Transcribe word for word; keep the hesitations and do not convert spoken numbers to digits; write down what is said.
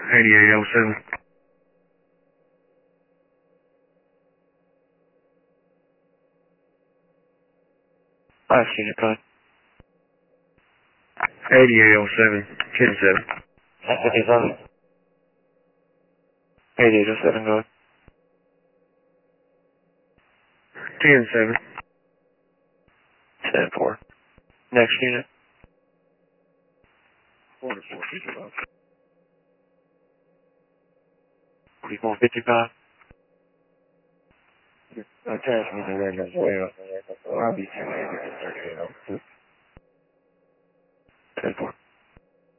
eighty-eight oh seven. Last unit code. eighty-eight oh seven, ten seven. ten fifty-seven. eighty-eight oh seven, go ahead. ten seven. ten four. Next unit. forty-four fifty-five. forty-four fifty-five. Uh, transmission right as well. I'll be ten eighty to thirty-eight oh two. ten four.